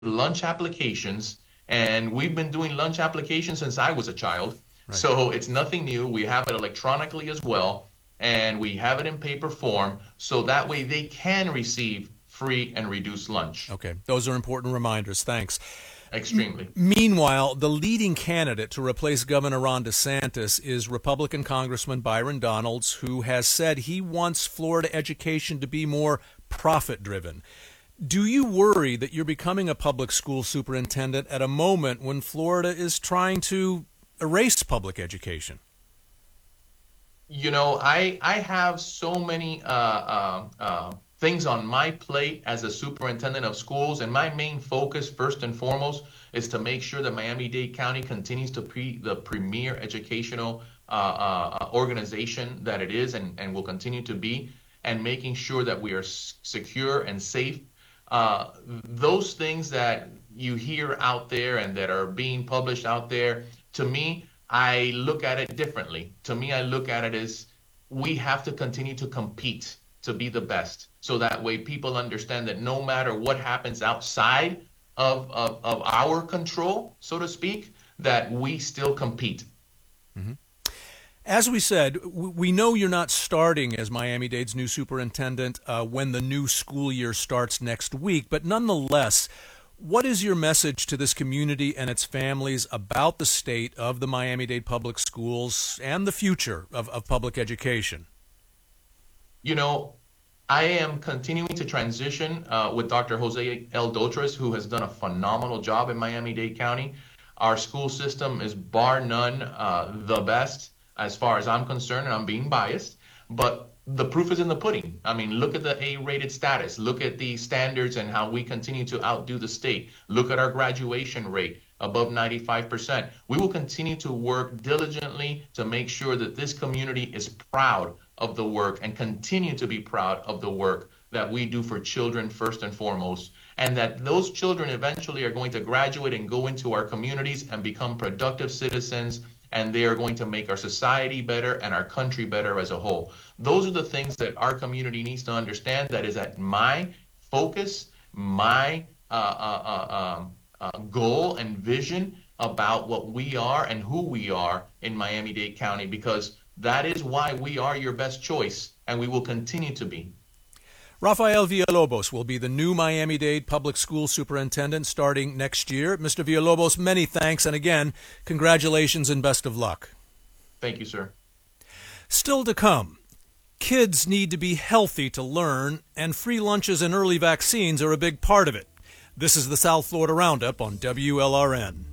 lunch applications, and we've been doing lunch applications since I was a child. Right. So it's nothing new. We have it electronically as well, and we have it in paper form, so that way they can receive free and reduced lunch. Okay, those are important reminders. Thanks. Extremely. Meanwhile, the leading candidate to replace Governor Ron DeSantis is Republican Congressman Byron Donalds, who has said he wants Florida education to be more profit-driven. Do you worry that you're becoming a public school superintendent at a moment when Florida is trying to erase public education? You know, I have so many things on my plate as a superintendent of schools, and my main focus, first and foremost, is to make sure that Miami-Dade County continues to be the premier educational organization that it is and will continue to be, and making sure that we are secure and safe. Those things that you hear out there and that are being published out there, to me, I look at it differently. To me, I look at it as we have to continue to compete to be the best. So that way people understand that no matter what happens outside of our control, so to speak, that we still compete. Mm-hmm. As we said, we know you're not starting as Miami-Dade's new superintendent when the new school year starts next week, but nonetheless, what is your message to this community and its families about the state of the Miami-Dade public schools and the future of public education? You know, I am continuing to transition with Dr. Jose L. Dotras, who has done a phenomenal job in Miami-Dade County. Our school system is bar none the best as far as I'm concerned, and I'm being biased, but the proof is in the pudding. I mean, look at the A-rated status. Look at the standards and how we continue to outdo the state. Look at our graduation rate, above 95%. We will continue to work diligently to make sure that this community is proud of the work and continue to be proud of the work that we do for children first and foremost, and that those children eventually are going to graduate and go into our communities and become productive citizens, and they are going to make our society better and our country better as a whole. Those are the things that our community needs to understand. That is at my focus, my goal and vision about what we are and who we are in Miami-Dade County, because that is why we are your best choice, and we will continue to be. Rafael Villalobos will be the new Miami-Dade Public School Superintendent starting next year. Mr. Villalobos, many thanks, and again, congratulations and best of luck. Thank you, sir. Still to come, kids need to be healthy to learn, and free lunches and early vaccines are a big part of it. This is the South Florida Roundup on WLRN.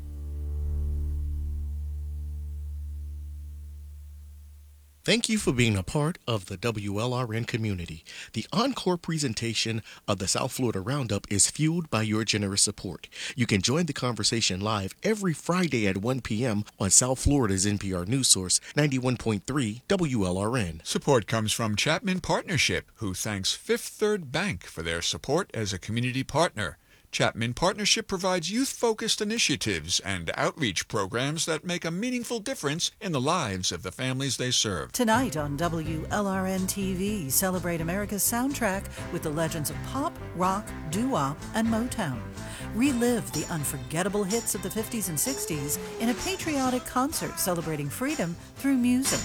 Thank you for being a part of the WLRN community. The encore presentation of the South Florida Roundup is fueled by your generous support. You can join the conversation live every Friday at 1 p.m. on South Florida's NPR news source, 91.3 WLRN. Support comes from Chapman Partnership, who thanks Fifth Third Bank for their support as a community partner. Chapman Partnership provides youth-focused initiatives and outreach programs that make a meaningful difference in the lives of the families they serve. Tonight on WLRN TV, celebrate America's soundtrack with the legends of pop, rock, doo-wop, and Motown. Relive the unforgettable hits of the 50s and 60s in a patriotic concert celebrating freedom through music.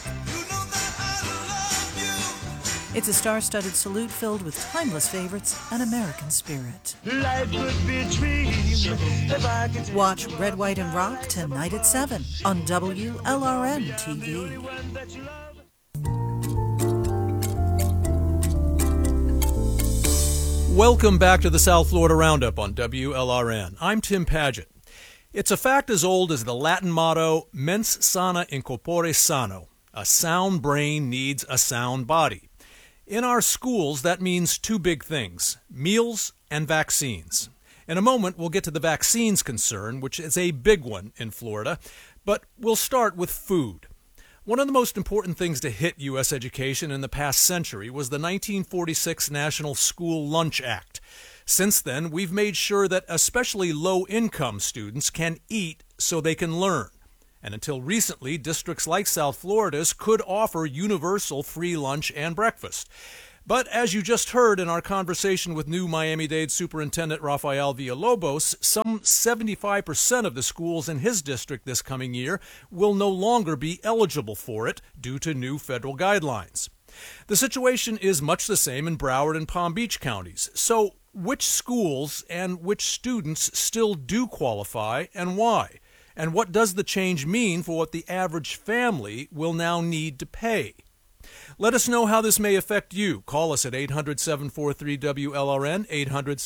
It's a star-studded salute filled with timeless favorites and American spirit. Life could be a dream if I could. Watch Red, White, and Rock tonight at 7 on WLRN TV. Welcome back to the South Florida Roundup on WLRN. I'm Tim Paget. It's a fact as old as the Latin motto, mens sana in corpore sano. A sound brain needs a sound body. In our schools, that means two big things, meals and vaccines. In a moment, we'll get to the vaccines concern, which is a big one in Florida, but we'll start with food. One of the most important things to hit U.S. education in the past century was the 1946 National School Lunch Act. Since then, we've made sure that especially low-income students can eat so they can learn. And until recently, districts like South Florida's could offer universal free lunch and breakfast. But as you just heard in our conversation with new Miami-Dade Superintendent Rafael Villalobos, some 75% of the schools in his district this coming year will no longer be eligible for it due to new federal guidelines. The situation is much the same in Broward and Palm Beach counties. So which schools and which students still do qualify and why? And what does the change mean for what the average family will now need to pay? Let us know how this may affect you. Call us at 800-743-WLRN,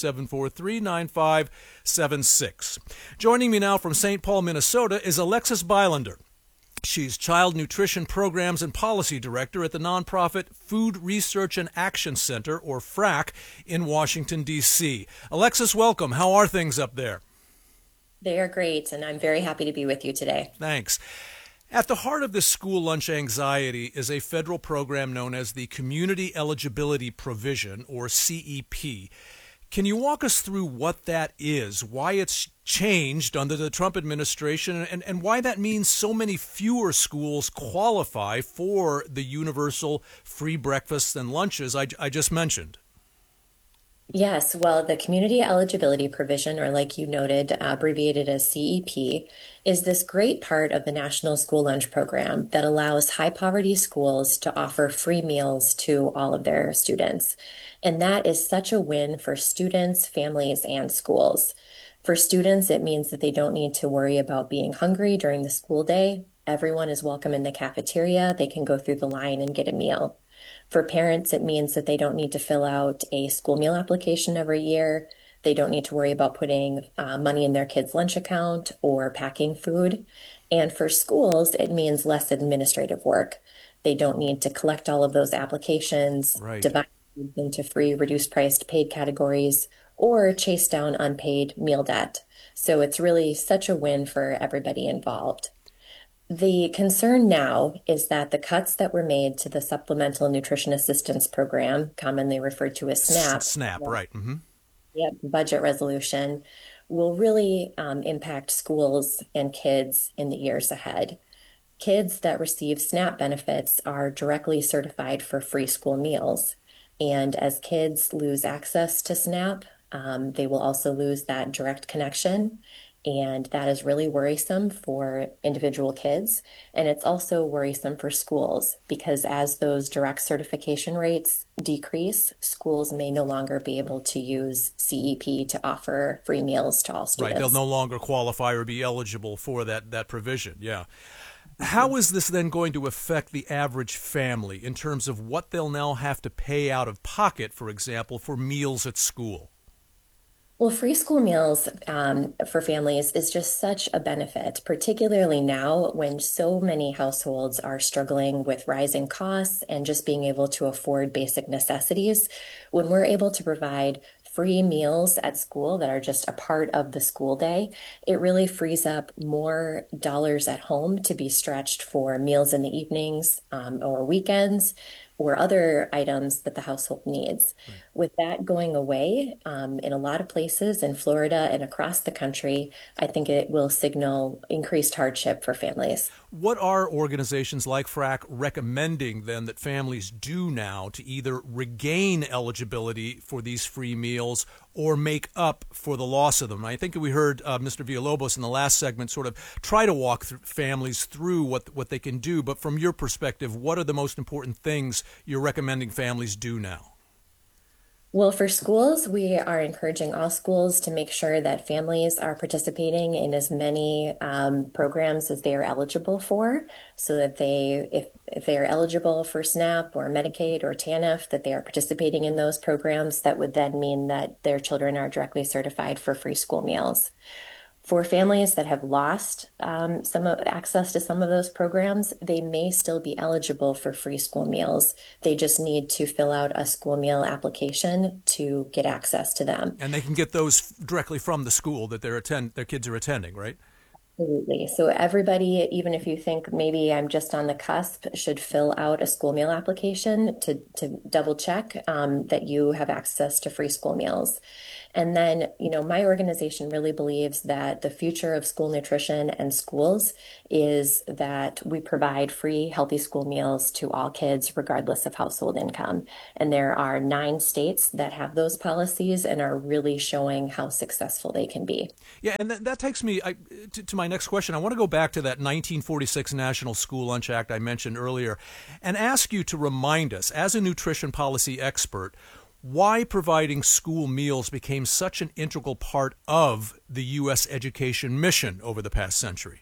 800-743-9576. Joining me now from St. Paul, Minnesota is Alexis Bylander. She's Child Nutrition Programs and Policy Director at the nonprofit Food Research and Action Center, or FRAC, in Washington, D.C. Alexis, welcome. How are things up there? They are great, and I'm very happy to be with you today. Thanks. At the heart of this school lunch anxiety is a federal program known as the Community Eligibility Provision, or CEP. Can you walk us through what that is, why it's changed under the Trump administration, and why that means so many fewer schools qualify for the universal free breakfasts and lunches I just mentioned? Yes, well, the Community Eligibility Provision, or like you noted, abbreviated as CEP, is this great part of the National School Lunch Program that allows high poverty schools to offer free meals to all of their students. And that is such a win for students, families, and schools. For students, it means that they don't need to worry about being hungry during the school day. Everyone is welcome in the cafeteria. They can go through the line and get a meal. For parents, it means that they don't need to fill out a school meal application every year. They don't need to worry about putting money in their kids' lunch account or packing food. And for schools, it means less administrative work. They don't need to collect all of those applications, Right. divide them into free, reduced-priced paid categories, or chase down unpaid meal debt. So it's really such a win for everybody involved. The concern now is that the cuts that were made to the Supplemental Nutrition Assistance Program, commonly referred to as SNAP, SNAP, right. Mm-hmm. budget resolution, will really impact schools and kids in the years ahead. Kids that receive SNAP benefits are directly certified for free school meals. And as kids lose access to SNAP, they will also lose that direct connection. And that is really worrisome for individual kids. And it's also worrisome for schools because as those direct certification rates decrease, schools may no longer be able to use CEP to offer free meals to all students. Right, they'll no longer qualify or be eligible for that provision, yeah. How is this then going to affect the average family in terms of what they'll now have to pay out of pocket, for example, for meals at school? Well, free school meals for families is just such a benefit, particularly now when so many households are struggling with rising costs and just being able to afford basic necessities. When we're able to provide free meals at school that are just a part of the school day, it really frees up more dollars at home to be stretched for meals in the evenings or weekends, or other items that the household needs. Right. With that going away, in a lot of places in Florida and across the country, I think it will signal increased hardship for families. What are organizations like FRAC recommending then that families do now to either regain eligibility for these free meals or make up for the loss of them? I think we heard Mr. Villalobos in the last segment sort of try to walk families through what they can do, but from your perspective, what are the most important things you're recommending families do now? Well, for schools, we are encouraging all schools to make sure that families are participating in as many programs as they are eligible for, so that if they are eligible for SNAP or Medicaid or TANF, that they are participating in those programs. That would then mean that their children are directly certified for free school meals. For families that have lost access to some of those programs, they may still be eligible for free school meals. They just need to fill out a school meal application to get access to them. And they can get those directly from the school that their kids are attending, right? Absolutely. So everybody, even if you think maybe I'm just on the cusp, should fill out a school meal application to double check that you have access to free school meals. And then, my organization really believes that the future of school nutrition and schools is that we provide free, healthy school meals to all kids, regardless of household income. And there are 9 states that have those policies and are really showing how successful they can be. Yeah, and that takes me to my next question. I want to go back to that 1946 National School Lunch Act I mentioned earlier and ask you to remind us, as a nutrition policy expert, why providing school meals became such an integral part of the U.S. education mission over the past century.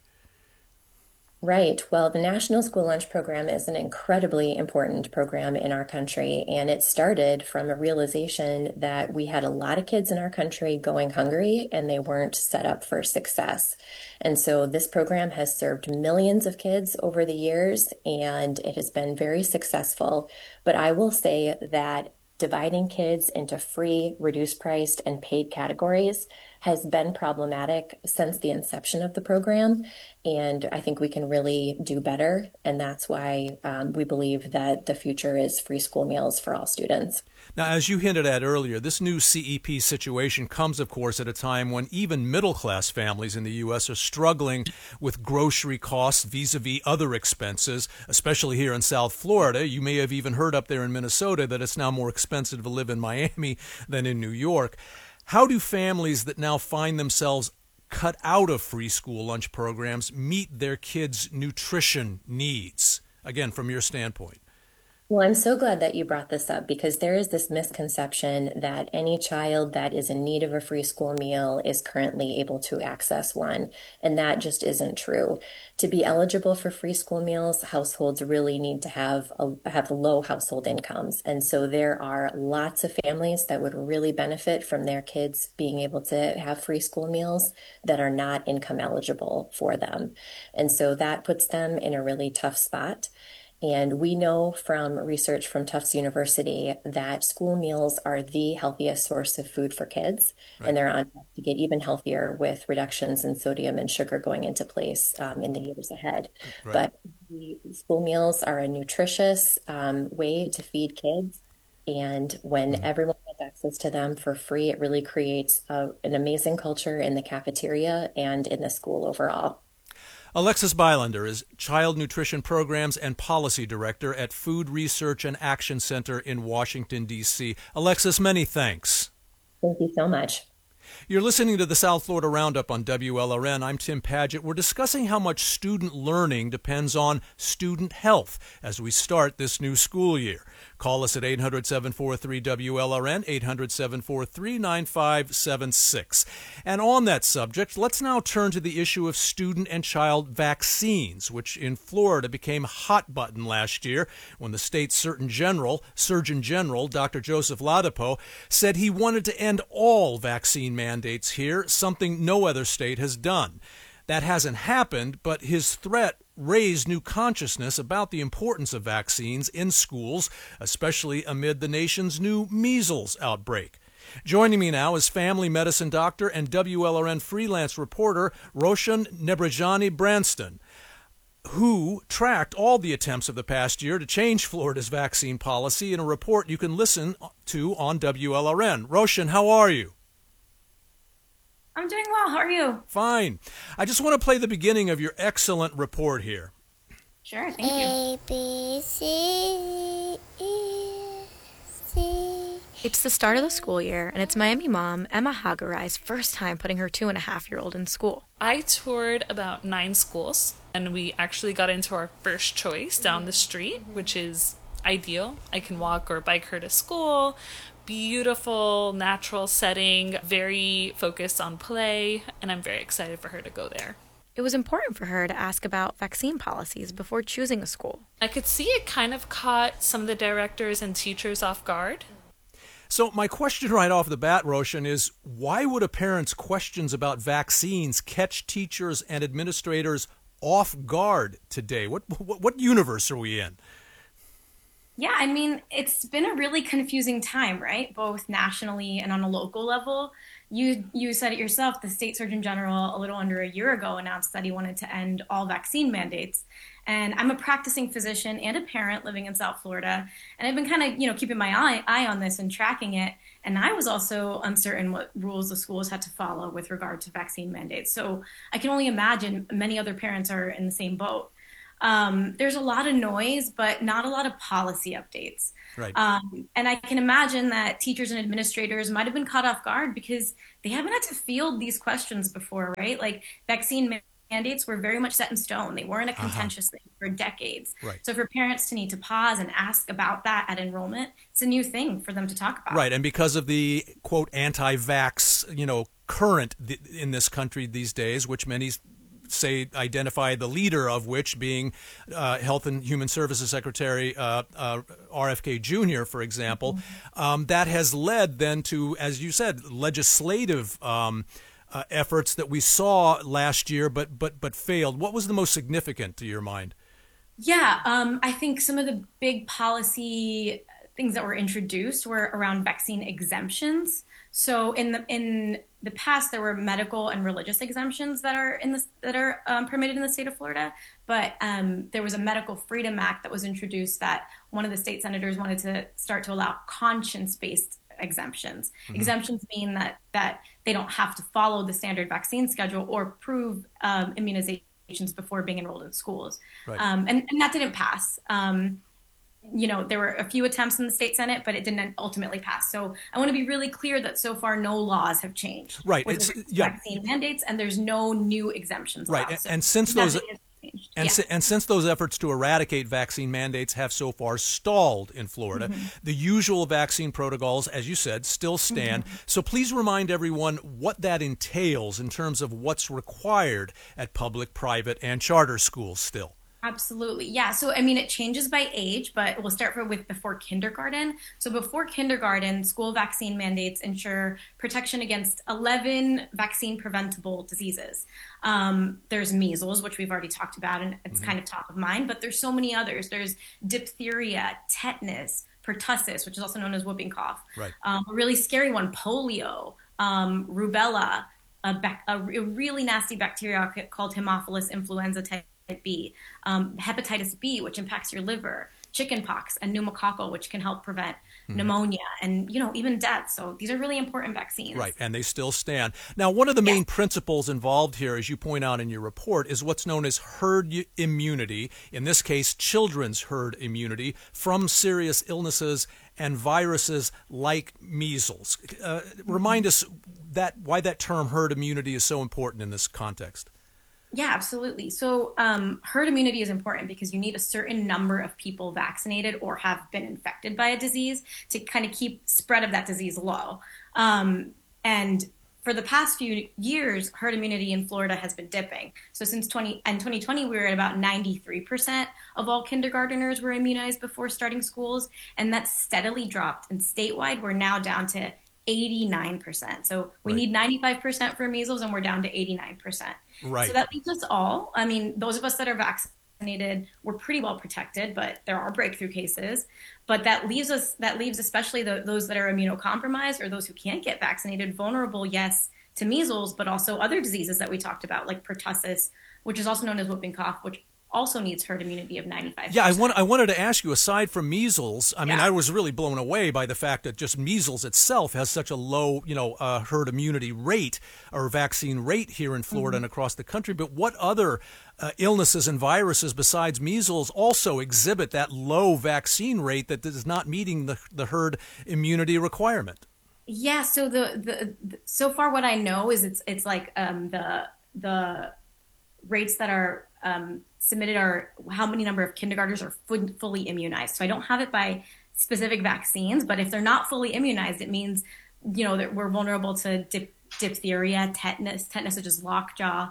Right. Well, the National School Lunch Program is an incredibly important program in our country, and it started from a realization that we had a lot of kids in our country going hungry and they weren't set up for success. And so this program has served millions of kids over the years, and it has been very successful. But I will say that dividing kids into free, reduced priced, and paid categories has been problematic since the inception of the program. And I think we can really do better. And that's why we believe that the future is free school meals for all students. Now, as you hinted at earlier, this new CEP situation comes, of course, at a time when even middle-class families in the U.S. are struggling with grocery costs vis-a-vis other expenses, especially here in South Florida. You may have even heard up there in Minnesota that it's now more expensive to live in Miami than in New York. How do families that now find themselves cut out of free school lunch programs meet their kids' nutrition needs? Again, from your standpoint. Well, I'm so glad that you brought this up because there is this misconception that any child that is in need of a free school meal is currently able to access one, and that just isn't true. To be eligible for free school meals, households really need to have low household incomes, and so there are lots of families that would really benefit from their kids being able to have free school meals that are not income eligible for them, and so that puts them in a really tough spot. And we know from research from Tufts University that school meals are the healthiest source of food for kids, Right. and they're on track to get even healthier with reductions in sodium and sugar going into place in the years ahead. Right. But the school meals are a nutritious way to feed kids. And when everyone has access to them for free, it really creates an amazing culture in the cafeteria and in the school overall. Alexis Bylander is Child Nutrition Programs and Policy Director at Food Research and Action Center in Washington, D.C. Alexis, many thanks. Thank you so much. You're listening to the South Florida Roundup on WLRN. I'm Tim Paget. We're discussing how much student learning depends on student health as we start this new school year. Call us at 800-743-WLRN, 800-743-9576. And on that subject, let's now turn to the issue of student and child vaccines, which in Florida became a hot button last year when the state's Surgeon General, Dr. Joseph Ladapo, said he wanted to end all vaccine mandates here, something no other state has done. That hasn't happened, but his threat raised new consciousness about the importance of vaccines in schools, especially amid the nation's new measles outbreak. Joining me now is family medicine doctor and WLRN freelance reporter Roshan Nebrajani-Branston, who tracked all the attempts of the past year to change Florida's vaccine policy in a report you can listen to on WLRN. Roshan, how are you? I'm doing well. How are you? Fine. I just want to play the beginning of your excellent report here. Sure, thank you. A, B, C, E, C. It's the start of the school year, and it's Miami mom Emma Hagarai's first time putting her 2.5-year-old in school. I toured about 9 schools, and we actually got into our first choice down the street, which is ideal. I can walk or bike her to school. Beautiful, natural setting, very focused on play, and I'm very excited for her to go there. It was important for her to ask about vaccine policies before choosing a school. I could see it kind of caught some of the directors and teachers off guard. So my question right off the bat, Roshan, is why would a parent's questions about vaccines catch teachers and administrators off guard today? What universe are we in? Yeah, I mean, it's been a really confusing time, right? Both nationally and on a local level. you said it yourself. The state surgeon general a little under a year ago announced that he wanted to end all vaccine mandates. And I'm a practicing physician and a parent living in South Florida. And I've been kind of, keeping my eye on this and tracking it. And I was also uncertain what rules the schools had to follow with regard to vaccine mandates. So I can only imagine many other parents are in the same boat. There's a lot of noise, but not a lot of policy updates. Right. And I can imagine that teachers and administrators might have been caught off guard because they haven't had to field these questions before, right? Like vaccine mandates were very much set in stone. They weren't a contentious thing for decades. Right. So for parents to need to pause and ask about that at enrollment, it's a new thing for them to talk about. Right. And because of the, quote, anti-vax, current in this country these days, which many say identify the leader of which being Health and Human Services Secretary RFK Jr., for example, that has led then to, as you said, legislative efforts that we saw last year but failed. What was the most significant to your mind? Yeah, I think some of the big policy things that were introduced were around vaccine exemptions. So in the past, there were medical and religious exemptions that are permitted in the state of Florida, but there was a Medical Freedom Act that was introduced that one of the state senators wanted to start to allow conscience-based exemptions. Mm-hmm. Exemptions mean that they don't have to follow the standard vaccine schedule or prove immunizations before being enrolled in schools. Right. And that didn't pass. There were a few attempts in the state Senate, but it didn't ultimately pass. So I want to be really clear that so far no laws have changed. Right. With vaccine mandates, and there's no new exemptions. Right. Allowed. And since those and since those efforts to eradicate vaccine mandates have so far stalled in Florida, the usual vaccine protocols, as you said, still stand. So please remind everyone what that entails in terms of what's required at public, private, and charter schools still. Absolutely. Yeah. So, it changes by age, but we'll start with before kindergarten. So before kindergarten, school vaccine mandates ensure protection against 11 vaccine preventable diseases. There's measles, which we've already talked about, and it's kind of top of mind, but there's so many others. There's diphtheria, tetanus, pertussis, which is also known as whooping cough. Right. A really scary one, polio, rubella, a really nasty bacteria called Haemophilus influenza type B, hepatitis B, which impacts your liver, chickenpox, and pneumococcal, which can help prevent pneumonia and, even death. So these are really important vaccines. Right, and they still stand. Now, one of the main principles involved here, as you point out in your report, is what's known as herd immunity, in this case, children's herd immunity from serious illnesses and viruses like measles. Remind us why that term herd immunity is so important in this context. Yeah, absolutely. So herd immunity is important because you need a certain number of people vaccinated or have been infected by a disease to kind of keep spread of that disease low. And for the past few years, herd immunity in Florida has been dipping. So since 2020, we were at about 93% of all kindergarteners were immunized before starting schools, and that's steadily dropped. And statewide, we're now down to 89%. So we need 95% for measles, and we're down to 89%. Right. So that leaves us all. Those of us that are vaccinated, we're pretty well protected, but there are breakthrough cases. But that leaves especially those that are immunocompromised or those who can't get vaccinated vulnerable, yes, to measles, but also other diseases that we talked about, like pertussis, which is also known as whooping cough, which also needs herd immunity of 95%. Yeah, I wanted to ask you, aside from measles, I was really blown away by the fact that just measles itself has such a low, herd immunity rate or vaccine rate here in Florida and across the country. But what other illnesses and viruses besides measles also exhibit that low vaccine rate that is not meeting the herd immunity requirement? Yeah, so the so far what I know is it's like the rates that are submitted are how many number of kindergartners are fully immunized. So I don't have it by specific vaccines, but if they're not fully immunized, it means, that we're vulnerable to diphtheria, tetanus, which is lockjaw,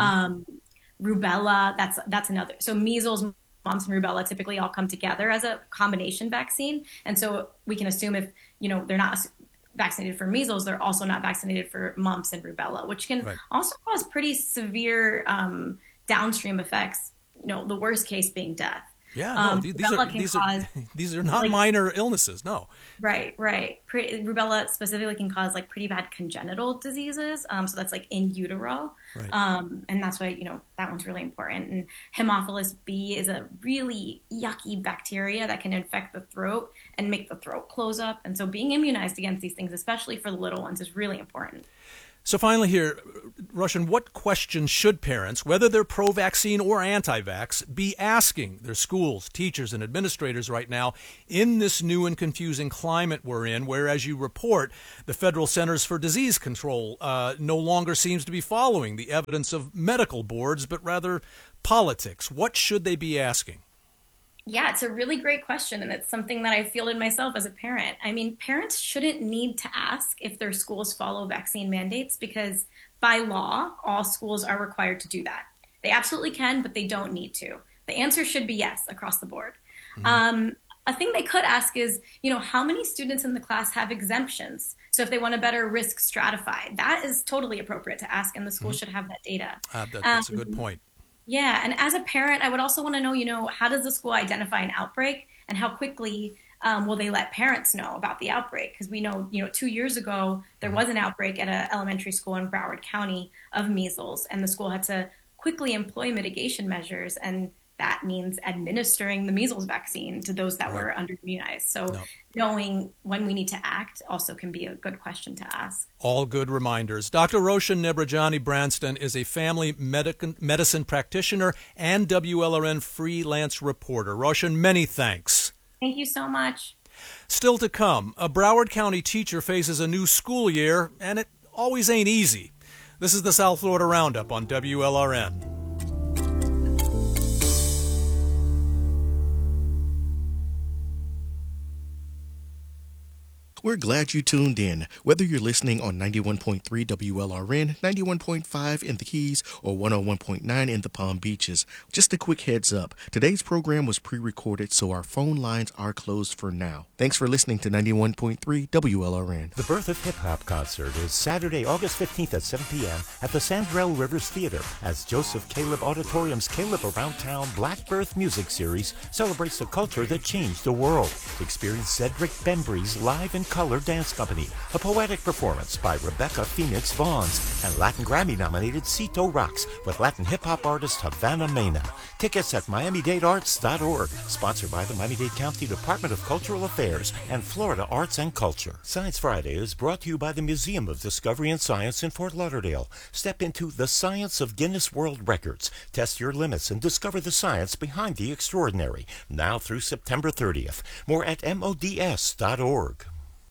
rubella, that's another. So measles, mumps, and rubella typically all come together as a combination vaccine. And so we can assume if, they're not vaccinated for measles, they're also not vaccinated for mumps and rubella, which can also cause pretty severe downstream effects, the worst case being death. Yeah, no, these are not minor illnesses. No. Right. Rubella specifically can cause like pretty bad congenital diseases. So that's like in utero. Right. And that's why, that one's really important. And Haemophilus B is a really yucky bacteria that can infect the throat and make the throat close up. And so being immunized against these things, especially for the little ones, is really important. So finally here, Roshan, what questions should parents, whether they're pro-vaccine or anti-vax, be asking their schools, teachers, and administrators right now in this new and confusing climate we're in, where, as you report, the Federal Centers for Disease Control no longer seems to be following the evidence of medical boards, but rather politics? What should they be asking? Yeah, it's a really great question, and it's something that I fielded myself as a parent. I mean, parents shouldn't need to ask if their schools follow vaccine mandates because by law, all schools are required to do that. They absolutely can, but they don't need to. The answer should be yes across the board. Mm-hmm. A thing they could ask is, how many students in the class have exemptions? So if they want to better risk stratify, that is totally appropriate to ask, and the school should have that data. That's a good point. Yeah, and as a parent, I would also want to know, how does the school identify an outbreak and how quickly will they let parents know about the outbreak? Because we know, 2 years ago, there was an outbreak at an elementary school in Broward County of measles, and the school had to quickly employ mitigation measures, and that means administering the measles vaccine to those that were under-immunized. So knowing when we need to act also can be a good question to ask. All good reminders. Dr. Roshan Nebrajani-Branston is a family medicine practitioner and WLRN freelance reporter. Roshan, many thanks. Thank you so much. Still to come, a Broward County teacher faces a new school year, and it always ain't easy. This is the South Florida Roundup on WLRN. We're glad you tuned in. Whether you're listening on 91.3 WLRN, 91.5 in the Keys, or 101.9 in the Palm Beaches, just a quick heads up. Today's program was pre-recorded, so our phone lines are closed for now. Thanks for listening to 91.3 WLRN. The Birth of Hip Hop concert is Saturday, August 15th at 7 p.m. at the Sandrell Rivers Theater as Joseph Caleb Auditorium's Caleb Around Town Black Birth Music Series celebrates the culture that changed the world. Experience Cedric Bembry's live and Color Dance Company, a poetic performance by Rebecca Phoenix Vaughns, and Latin Grammy-nominated Cito Rocks with Latin hip-hop artist Havana Mena. Tickets at MiamiDadeArts.org, sponsored by the Miami-Dade County Department of Cultural Affairs and Florida Arts and Culture. Science Friday is brought to you by the Museum of Discovery and Science in Fort Lauderdale. Step into the science of Guinness World Records. Test your limits and discover the science behind the extraordinary. Now through September 30th. More at MODS.org.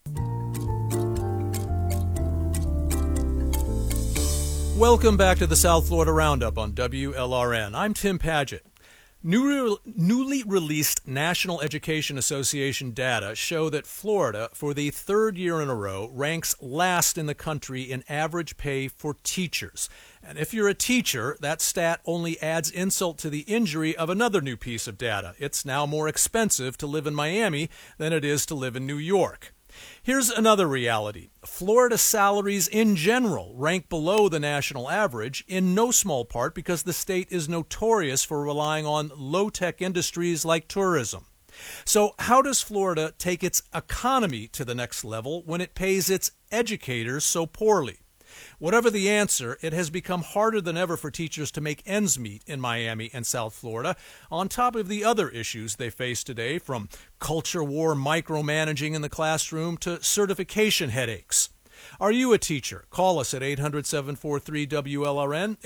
Welcome back to the South Florida Roundup on WLRN. I'm Tim Paget. Newly released National Education Association data show that Florida, for the third year in a row, ranks last in the country in average pay for teachers. And if you're a teacher, that stat only adds insult to the injury of another new piece of data. It's now more expensive to live in Miami than it is to live in New York. Here's another reality. Florida salaries in general rank below the national average, in no small part because the state is notorious for relying on low-tech industries like tourism. So how does Florida take its economy to the next level when it pays its educators so poorly? Whatever the answer, it has become harder than ever for teachers to make ends meet in Miami and South Florida, on top of the other issues they face today, from culture war micromanaging in the classroom to certification headaches. Are you a teacher? Call us at 800-743-WLRN,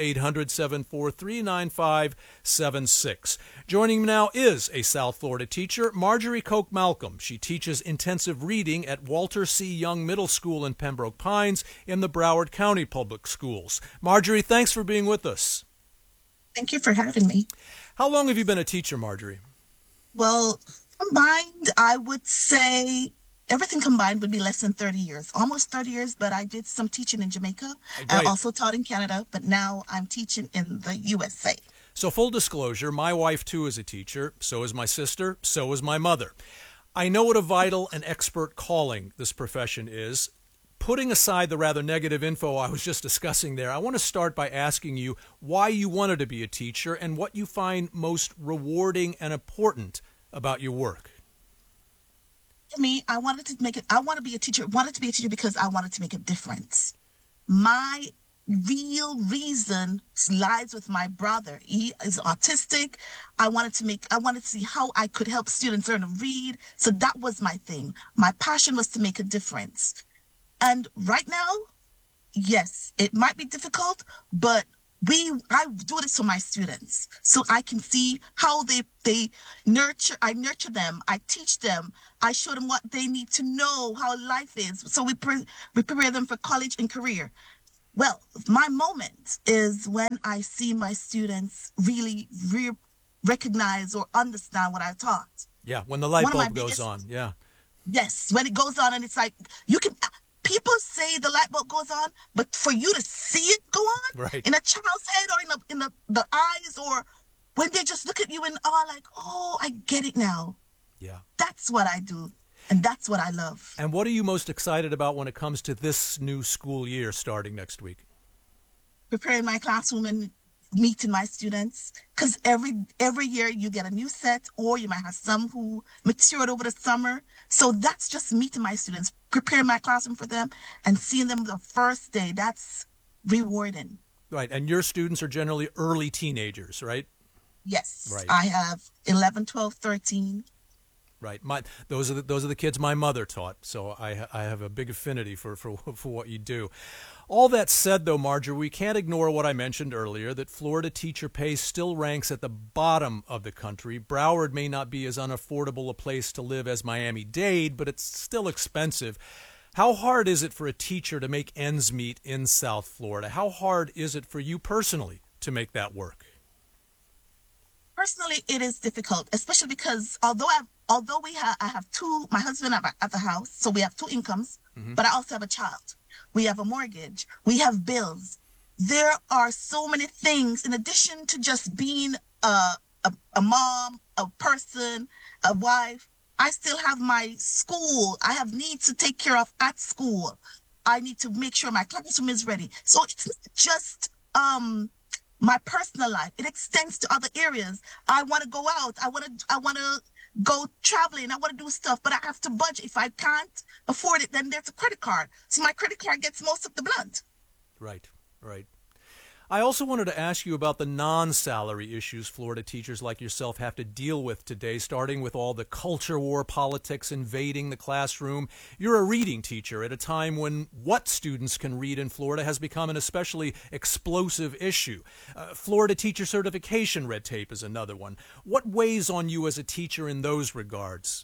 800-743-9576. Joining me now is a South Florida teacher, Marjorie Koch Malcolm. She teaches intensive reading at Walter C. Young Middle School in Pembroke Pines in the Broward County Public Schools. Marjorie, thanks for being with us. Thank you for having me. How long have you been a teacher, Marjorie? Well, combined, I would say everything combined would be less than 30 years, almost 30 years, but I did some teaching in Jamaica. I also taught in Canada, but now I'm teaching in the USA. So full disclosure, my wife too is a teacher, so is my sister, so is my mother. I know what a vital and expert calling this profession is. Putting aside the rather negative info I was just discussing there, I want to start by asking you why you wanted to be a teacher and what you find most rewarding and important about your work. For me, I want to be a teacher. Wanted to be a teacher because I wanted to make a difference. My real reason lies with my brother. He is autistic. I wanted to see how I could help students learn to read. So that was my thing. My passion was to make a difference. And right now, yes, it might be difficult, but I do this for my students so I can see how I nurture them, I teach them, I show them what they need to know, how life is. So we prepare them for college and career. Well, my moment is when I see my students really recognize or understand what I taught. Yeah, when the light bulb goes on, yeah. Yes, when it goes on and it's like, people say the light bulb goes on, but for you to see it go on right. in a child's head or in the eyes, or when they just look at you in awe, like, oh, I get it now. Yeah. That's what I do, and that's what I love. And what are you most excited about when it comes to this new school year starting next week? Preparing my classroom and meeting my students, because every year you get a new set, or you might have some who matured over the summer. So that's just meeting my students, preparing my classroom for them, and seeing them the first day. That's rewarding. Right, and your students are generally early teenagers, right? Yes, right. I have 11, 12, 13. Right, those are the kids my mother taught, so I have a big affinity for what you do. All that said, though, Marjorie, we can't ignore what I mentioned earlier, that Florida teacher pay still ranks at the bottom of the country. Broward may not be as unaffordable a place to live as Miami-Dade, but it's still expensive. How hard is it for a teacher to make ends meet in South Florida? How hard is it for you personally to make that work? Personally, it is difficult, especially because I have two, my husband at the house, so we have two incomes, but I also have a child. We have a mortgage. We have bills. There are so many things in addition to just being a mom, a person, a wife. I still have my school. I have needs to take care of at school. I need to make sure my classroom is ready. So it's not just my personal life. It extends to other areas. I want to go out. I want to go traveling. I want to do stuff, but I have to budget. If I can't afford it, then there's a credit card. So my credit card gets most of the blunt. Right. I also wanted to ask you about the non-salary issues Florida teachers like yourself have to deal with today, starting with all the culture war politics invading the classroom. You're a reading teacher at a time when what students can read in Florida has become an especially explosive issue. Florida teacher certification red tape is another one. What weighs on you as a teacher in those regards?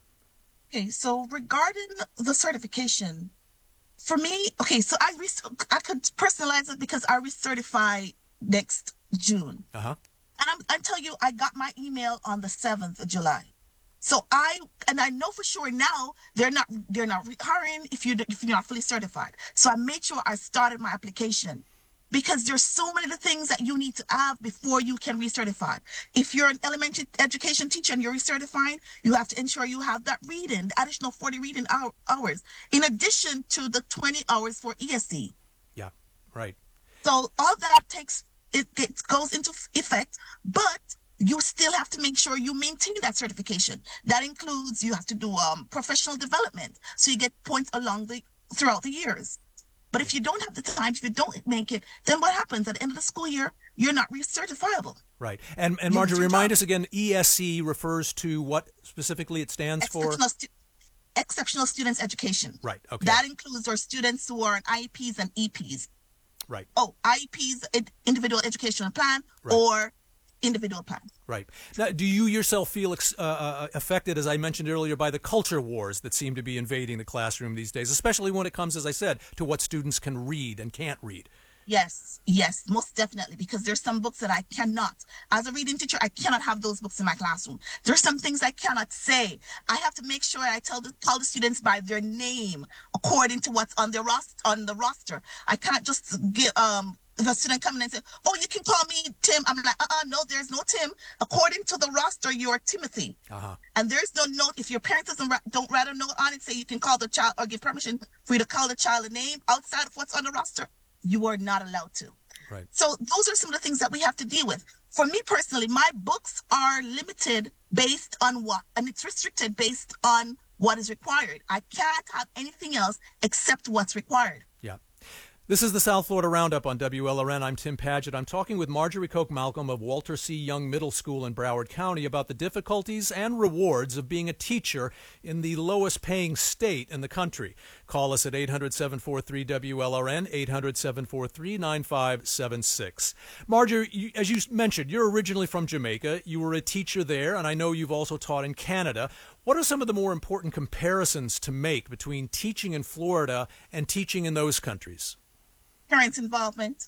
Okay, so regarding the certification, for me, so I could personalize it because I recertify next June. Uh-huh. And I tell you, I got my email on the 7th of July. So I know for sure now they're not hiring if you're not fully certified. So I made sure I started my application, because there's so many things that you need to have before you can recertify. If you're an elementary education teacher and you're recertifying, you have to ensure you have that reading, the additional 40 reading hours, in addition to the 20 hours for ESE. Yeah, right. So all that it goes into effect, but you still have to make sure you maintain that certification. That includes you have to do professional development, so you get points throughout the years. But if you don't have the time, if you don't make it, then what happens at the end of the school year? You're not recertifiable. Right. And Marjorie, remind us again, ESE refers to what specifically it stands for? Exceptional Students Education. Right. Okay. That includes our students who are on IEPs and EPs. Right. Oh, IEPs, individual educational plan, right. Or individual plan. Right. Now, do you yourself feel affected, as I mentioned earlier, by the culture wars that seem to be invading the classroom these days, especially when it comes, as I said, to what students can read and can't read? Yes, most definitely, because there's some books that I cannot. As a reading teacher, I cannot have those books in my classroom. There's some things I cannot say. I have to make sure I call the students by their name according to what's on the roster. I can't just the student come in and say, oh, you can call me Tim. I'm like, no, there's no Tim. According to the roster, you're Timothy. And there's no note. If your parents don't write a note on it, say you can call the child or give permission for you to call the child a name outside of what's on the roster, you are not allowed to. Right. So those are some of the things that we have to deal with. For me personally, my books are limited based on what, and it's restricted based on what is required. I can't have anything else except what's required. Yeah. This is the South Florida Roundup on WLRN. I'm Tim Padgett. I'm talking with Marjorie Koch Malcolm of Walter C. Young Middle School in Broward County about the difficulties and rewards of being a teacher in the lowest paying state in the country. Call us at 800-743-WLRN, 800-743-9576. Marjorie, as you mentioned, you're originally from Jamaica. You were a teacher there, and I know you've also taught in Canada. What are some of the more important comparisons to make between teaching in Florida and teaching in those countries? Parents' involvement,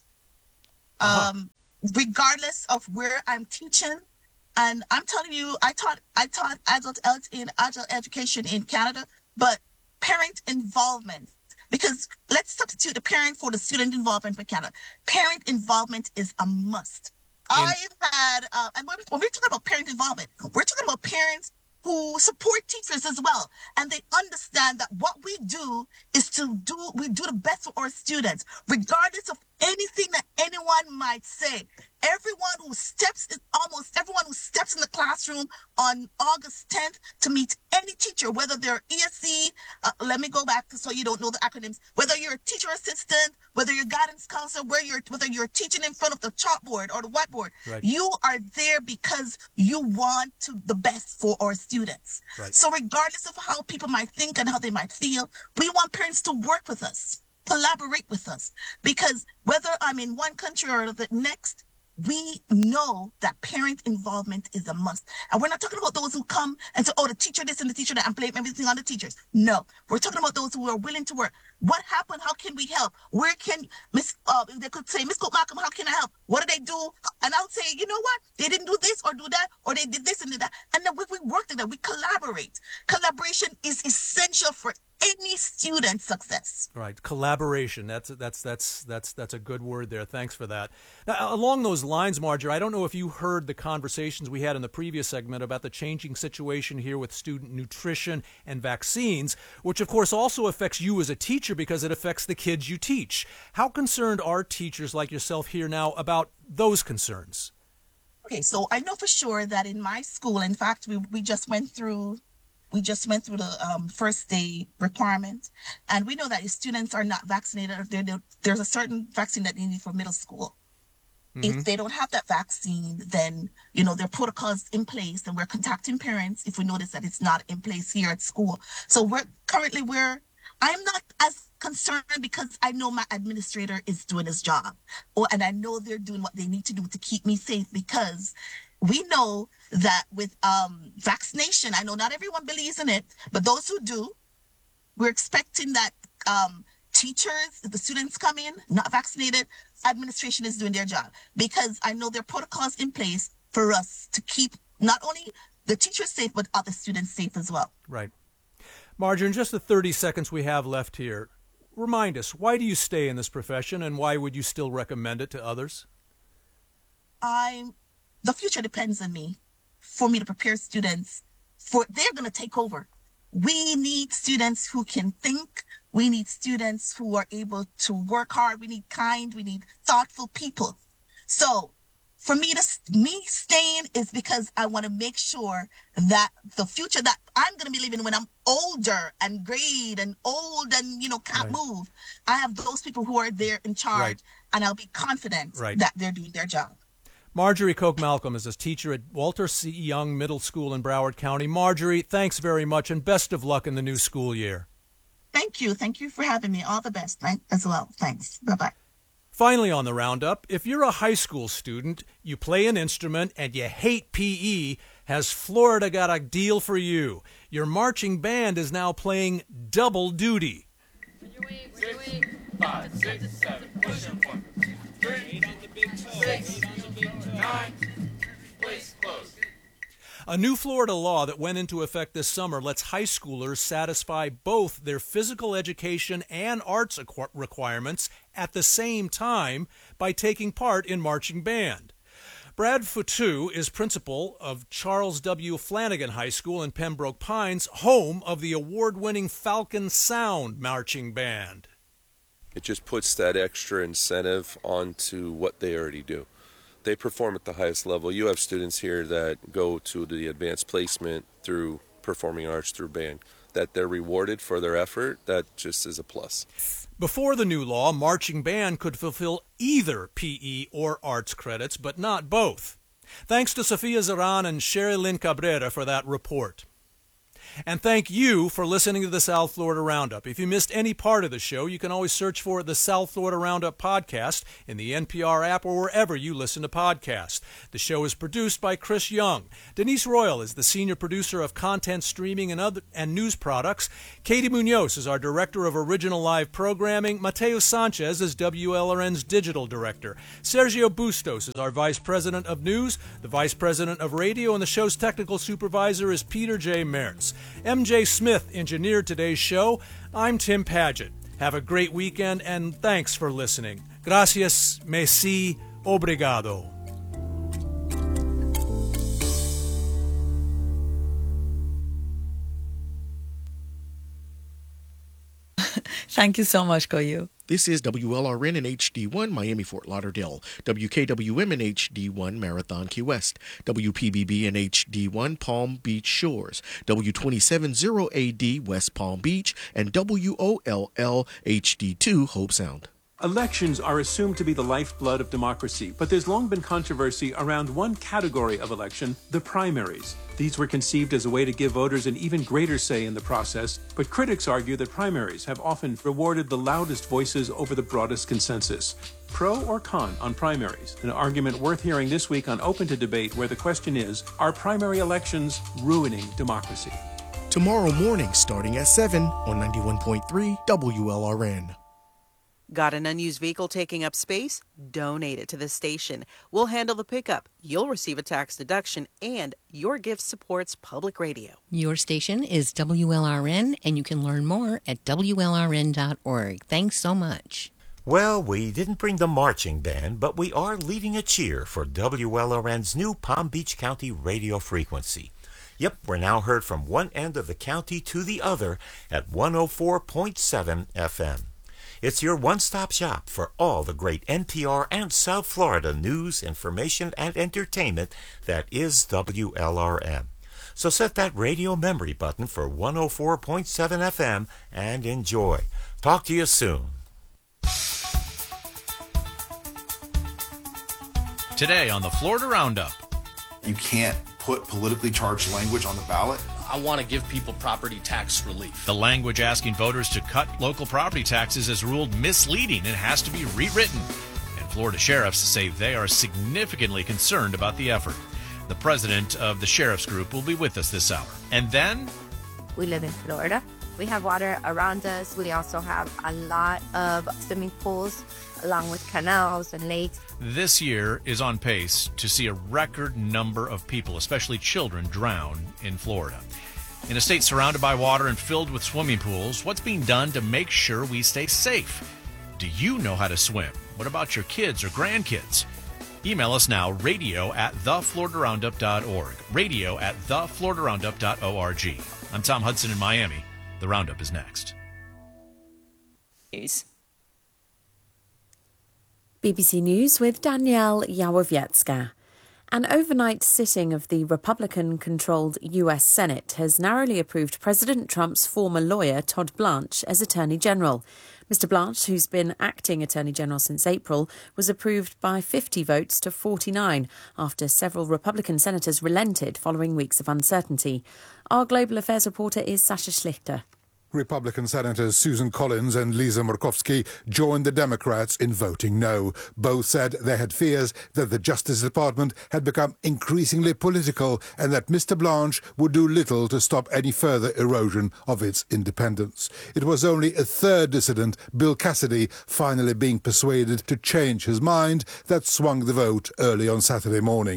regardless of where I'm teaching. And I'm telling you, I taught adult education in Canada, but parent involvement, because let's substitute the parent for the student involvement for Canada. Parent involvement is a must. I've had, and when we're talking about parent involvement, we're talking about parents who support teachers as well. And they understand that what we do is we do the best for our students, regardless of anything that anyone might say. Almost everyone who steps in the classroom on August 10th to meet any teacher, whether they're ESE, let me go back so you don't know the acronyms, whether you're a teacher assistant, whether you're a guidance counselor, whether you're teaching in front of the chalkboard or the whiteboard, right. You are there because you want the best for our students. Right. So regardless of how people might think and how they might feel, we want parents to work with us, collaborate with us, because whether I'm in one country or the next, we know that parent involvement is a must. And we're not talking about those who come and say, oh, the teacher this and the teacher that, and blame everything on the teachers. No, we're talking about those who are willing to work. What happened? How can we help? Where can they could say, Miss Koch Malcolm, how can I help? What do they do? And I would say, you know what? They didn't do this or do that, or they did this and did that. And then we work together, we collaborate. Collaboration is essential for any student success. Right, collaboration. That's a good word there. Thanks for that. Now, along those lines, Marjorie, I don't know if you heard the conversations we had in the previous segment about the changing situation here with student nutrition and vaccines, which of course also affects you as a teacher because it affects the kids you teach. How concerned are teachers like yourself here now about those concerns? Okay, so I know for sure that in my school, in fact, we just went through the first day requirement, and we know that if students are not vaccinated, there's a certain vaccine that they need for middle school. Mm-hmm. If they don't have that vaccine, then, there are protocols in place, and we're contacting parents if we notice that it's not in place here at school. So I'm not as concerned because I know my administrator is doing his job, and I know they're doing what they need to do to keep me safe, because we know that with vaccination, I know not everyone believes in it, but those who do, we're expecting that teachers, if the students come in not vaccinated, administration is doing their job, because I know there are protocols in place for us to keep not only the teachers safe, but other students safe as well. Right. Marjorie, in just the 30 seconds we have left here, remind us, why do you stay in this profession, and why would you still recommend it to others? The future depends on me for me to prepare students they're going to take over. We need students who can think. We need students who are able to work hard. We need thoughtful people. So for me staying is because I want to make sure that the future that I'm going to be living when I'm older and grayed and old and, can't move, I have those people who are there in charge, and I'll be confident that they're doing their job. Marjorie Koch Malcolm is a teacher at Walter C. Young Middle School in Broward County. Marjorie, thanks very much, and best of luck in the new school year. Thank you. Thank you for having me. All the best as well. Thanks. Bye-bye. Finally on the Roundup, if you're a high school student, you play an instrument, and you hate PE, has Florida got a deal for you. Your marching band is now playing double duty. 6, 5, 6, 7, push 'em 1, 3, 6, 9, place close. A new Florida law that went into effect this summer lets high schoolers satisfy both their physical education and arts requirements at the same time by taking part in marching band. Brad Futu is principal of Charles W. Flanagan High School in Pembroke Pines, home of the award-winning Falcon Sound marching band. It just puts that extra incentive onto what they already do. They perform at the highest level. You have students here that go to the advanced placement through performing arts, through band. That they're rewarded for their effort, that just is a plus. Before the new law, marching band could fulfill either PE or arts credits, but not both. Thanks to Sofia Zaran and Sherry Lynn Cabrera for that report. And thank you for listening to the South Florida Roundup. If you missed any part of the show, you can always search for the South Florida Roundup podcast in the NPR app or wherever you listen to podcasts. The show is produced by Chris Young. Denise Royal is the senior producer of content streaming and news products. Katie Munoz is our director of original live programming. Mateo Sanchez is WLRN's digital director. Sergio Bustos is our vice president of news, the vice president of radio, and the show's technical supervisor is Peter J. Mertz. MJ Smith engineered today's show. I'm Tim Paget. Have a great weekend, and thanks for listening. Gracias, merci, obrigado. Thank you so much, Koyu. This is WLRN in HD1, Miami, Fort Lauderdale, WKWM in HD1, Marathon, Key West, WPBB in HD1, Palm Beach Shores, W270AD, West Palm Beach, and WOLL HD2, Hope Sound. Elections are assumed to be the lifeblood of democracy, but there's long been controversy around one category of election, the primaries. These were conceived as a way to give voters an even greater say in the process, but critics argue that primaries have often rewarded the loudest voices over the broadest consensus. Pro or con on primaries? An argument worth hearing this week on Open to Debate, where the question is, are primary elections ruining democracy? Tomorrow morning, starting at 7 on 91.3 WLRN. Got an unused vehicle taking up space? Donate it to the station. We'll handle the pickup. You'll receive a tax deduction, and your gift supports public radio. Your station is WLRN, and you can learn more at WLRN.org. Thanks so much. Well, we didn't bring the marching band, but we are leading a cheer for WLRN's new Palm Beach County radio frequency. Yep, we're now heard from one end of the county to the other at 104.7 FM. It's your one-stop shop for all the great NPR and South Florida news, information, and entertainment that is WLRN. So set that radio memory button for 104.7 FM and enjoy. Talk to you soon. Today on the Florida Roundup. You can't put politically charged language on the ballot. I want to give people property tax relief. The language asking voters to cut local property taxes is ruled misleading and has to be rewritten. And Florida sheriffs say they are significantly concerned about the effort. The president of the sheriff's group will be with us this hour. And then... We live in Florida. We have water around us. We also have a lot of swimming pools, along with canals and lakes. This year is on pace to see a record number of people, especially children, drown in Florida. In a state surrounded by water and filled with swimming pools, what's being done to make sure we stay safe? Do you know how to swim? What about your kids or grandkids? Email us now, radio@thefloridaroundup.org. radio@thefloridaroundup.org. I'm Tom Hudson in Miami. The Roundup is next. News. BBC News with Danielle Yawowiecka. An overnight sitting of the Republican-controlled U.S. Senate has narrowly approved President Trump's former lawyer, Todd Blanche, as Attorney General. Mr. Blanche, who's been acting Attorney General since April, was approved by 50 votes to 49 after several Republican senators relented following weeks of uncertainty. Our global affairs reporter is Sasha Schlichter. Republican Senators Susan Collins and Lisa Murkowski joined the Democrats in voting no. Both said they had fears that the Justice Department had become increasingly political and that Mr. Blanche would do little to stop any further erosion of its independence. It was only a third dissident, Bill Cassidy, finally being persuaded to change his mind that swung the vote early on Saturday morning.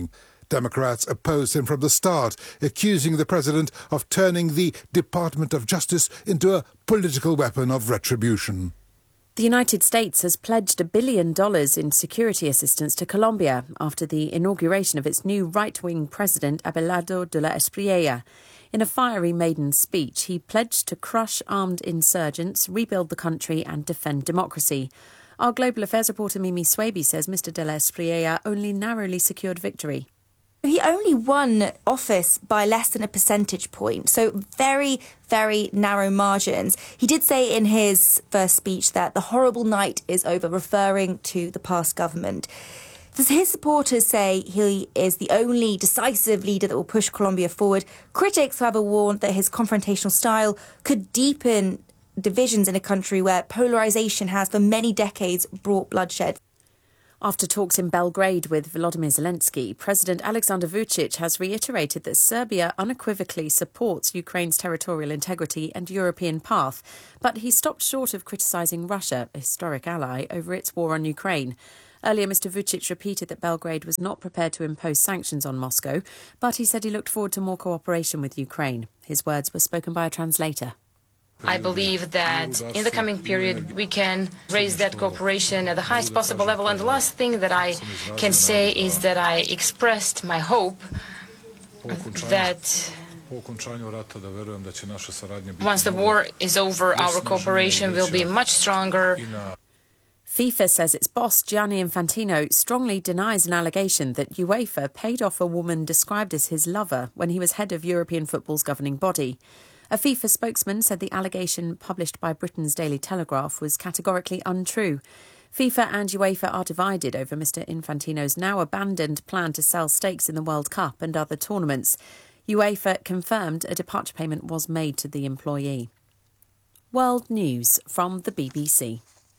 Democrats opposed him from the start, accusing the president of turning the Department of Justice into a political weapon of retribution. The United States has pledged $1 billion in security assistance to Colombia after the inauguration of its new right-wing president, Abelardo de la Espriella. In a fiery maiden speech, he pledged to crush armed insurgents, rebuild the country and defend democracy. Our global affairs reporter Mimi Swaby says Mr de la Espriella only narrowly secured victory. He only won office by less than a percentage point, so very, very narrow margins. He did say in his first speech that the horrible night is over, referring to the past government. His supporters say he is the only decisive leader that will push Colombia forward. Critics, however, warned that his confrontational style could deepen divisions in a country where polarisation has for many decades brought bloodshed. After talks in Belgrade with Volodymyr Zelensky, President Alexander Vučić has reiterated that Serbia unequivocally supports Ukraine's territorial integrity and European path, but he stopped short of criticising Russia, a historic ally, over its war on Ukraine. Earlier, Mr Vučić repeated that Belgrade was not prepared to impose sanctions on Moscow, but he said he looked forward to more cooperation with Ukraine. His words were spoken by a translator. I believe that in the coming period we can raise that cooperation at the highest possible level. And the last thing that I can say is that I expressed my hope that once the war is over, our cooperation will be much stronger. FIFA says its boss, Gianni Infantino, strongly denies an allegation that UEFA paid off a woman described as his lover when he was head of European football's governing body. A FIFA spokesman said the allegation published by Britain's Daily Telegraph was categorically untrue. FIFA and UEFA are divided over Mr Infantino's now abandoned plan to sell stakes in the World Cup and other tournaments. UEFA confirmed a departure payment was made to the employee. World News from the BBC.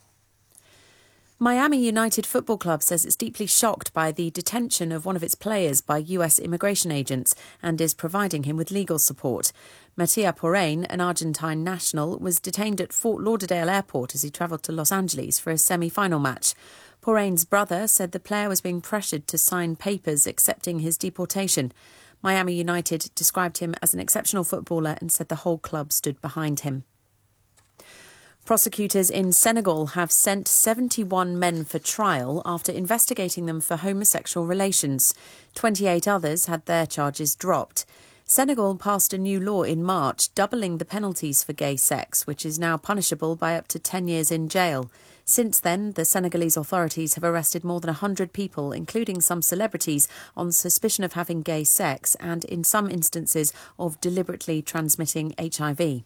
Miami United Football Club says it's deeply shocked by the detention of one of its players by US immigration agents and is providing him with legal support. Mattia Porrain, an Argentine national, was detained at Fort Lauderdale Airport as he travelled to Los Angeles for a semi-final match. Porrain's brother said the player was being pressured to sign papers accepting his deportation. Miami United described him as an exceptional footballer and said the whole club stood behind him. Prosecutors in Senegal have sent 71 men for trial after investigating them for homosexual relations. 28 others had their charges dropped. Senegal passed a new law in March doubling the penalties for gay sex, which is now punishable by up to 10 years in jail. Since then, the Senegalese authorities have arrested more than 100 people, including some celebrities, on suspicion of having gay sex and, in some instances, of deliberately transmitting HIV.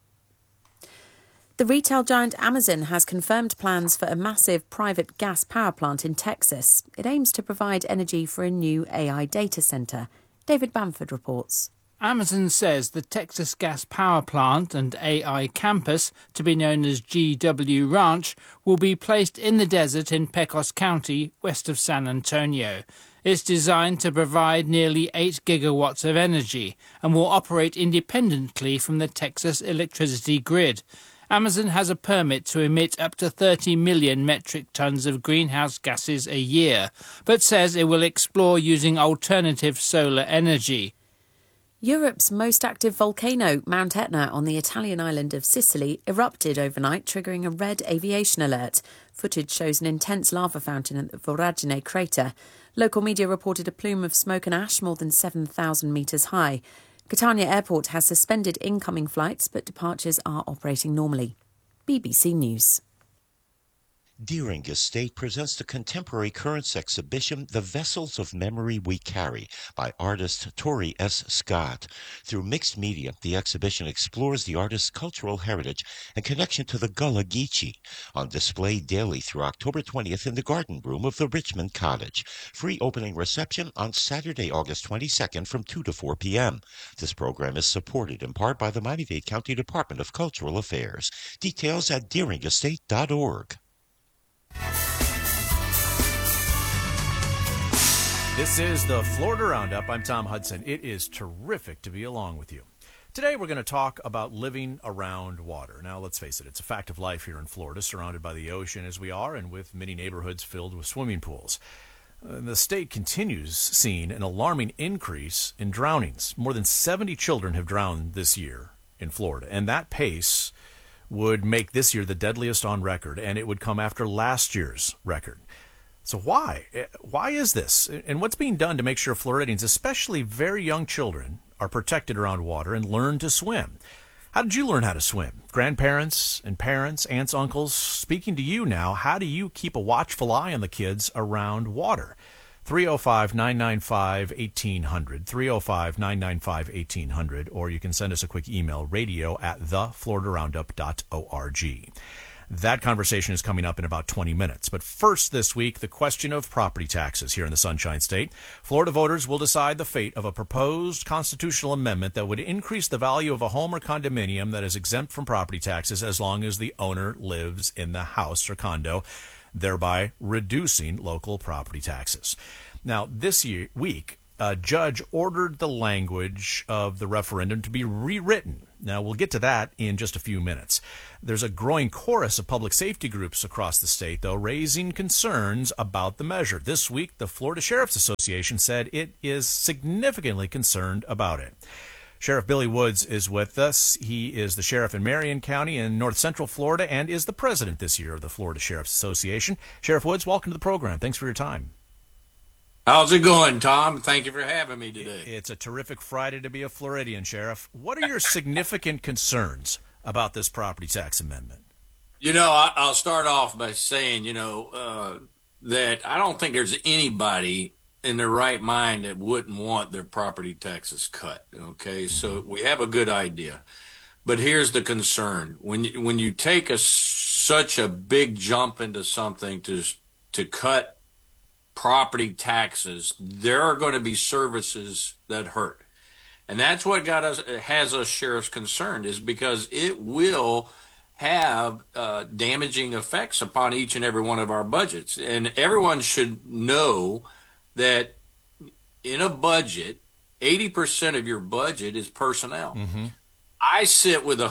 The retail giant Amazon has confirmed plans for a massive private gas power plant in Texas. It aims to provide energy for a new AI data centre. David Bamford reports. Amazon says the Texas Gas Power Plant and AI campus, to be known as GW Ranch, will be placed in the desert in Pecos County, west of San Antonio. It's designed to provide nearly 8 gigawatts of energy and will operate independently from the Texas electricity grid. Amazon has a permit to emit up to 30 million metric tons of greenhouse gases a year, but says it will explore using alternative solar energy. Europe's most active volcano, Mount Etna, on the Italian island of Sicily, erupted overnight, triggering a red aviation alert. Footage shows an intense lava fountain at the Voragine crater. Local media reported a plume of smoke and ash more than 7,000 metres high. Catania Airport has suspended incoming flights, but departures are operating normally. BBC News. Deering Estate presents the contemporary currents exhibition, The Vessels of Memory We Carry, by artist Tori S. Scott. Through mixed media, the exhibition explores the artist's cultural heritage and connection to the Gullah Geechee. On display daily through October 20th in the garden room of the Richmond Cottage. Free opening reception on Saturday, August 22nd from 2 to 4 p.m. This program is supported in part by the Miami-Dade County Department of Cultural Affairs. Details at deeringestate.org. This is the Florida Roundup. I'm Tom Hudson. It is terrific to be along with you. Today we're going to talk about living around water. Now, let's face it, it's a fact of life here in Florida, surrounded by the ocean as we are, and with many neighborhoods filled with swimming pools. the state continues seeing an alarming increase in drownings. More than 70 children have drowned this year in Florida, and that pace would make this year the deadliest on record, and it would come after last year's record. So why? Why is this? And what's being done to make sure Floridians, especially very young children, are protected around water and learn to swim? How did you learn how to swim? Grandparents and parents, aunts, uncles, speaking to you now, how do you keep a watchful eye on the kids around water? 305-995-1800, 305-995-1800, or you can send us a quick email, radio@thefloridaroundup.org. That conversation is coming up in about 20 minutes. But first this week, the question of property taxes here in the Sunshine State. Florida voters will decide the fate of a proposed constitutional amendment that would increase the value of a home or condominium that is exempt from property taxes as long as the owner lives in the house or condo, thereby reducing local property taxes. Now, this week, a judge ordered the language of the referendum to be rewritten. Now, we'll get to that in just a few minutes. There's a growing chorus of public safety groups across the state, though, raising concerns about the measure. This week, the Florida Sheriff's Association said it is significantly concerned about it. Sheriff Billy Woods is with us. He is the sheriff in Marion County in north central Florida and is the president this year of the Florida Sheriff's Association. Sheriff Woods, welcome to the program. Thanks for your time. How's it going, Tom? Thank you for having me today. It's a terrific Friday to be a Floridian, Sheriff. What are your significant concerns about this property tax amendment? I'll start off by saying, that I don't think there's anybody in their right mind that wouldn't want their property taxes cut. Okay, so we have a good idea. But here's the concern. When you take such a big jump into something to cut property taxes, there are going to be services that hurt. And that's what has us sheriffs concerned, is because it will have damaging effects upon each and every one of our budgets. And everyone should know that in a budget, 80% of your budget is personnel. Mm-hmm. I sit with